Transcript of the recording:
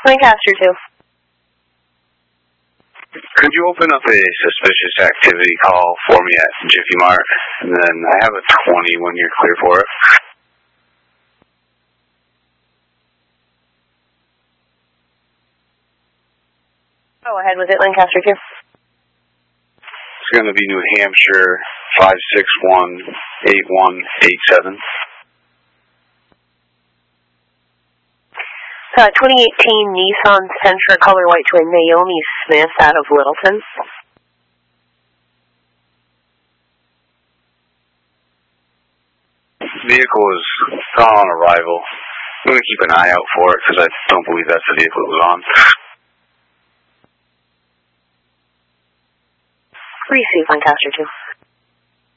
Lancaster 2. Could you open up a suspicious activity call for me at Jiffy Mart? And then I have a 20 when you're clear for it. Go ahead with it, Lancaster 2. It's going to be New Hampshire 561-8187. 2018 Nissan Sentra Color White Twin, Naomi Smith out of Littleton. Vehicle is on arrival. I'm going to keep an eye out for it because I don't believe that's the vehicle it was on. Receive Lancaster 2.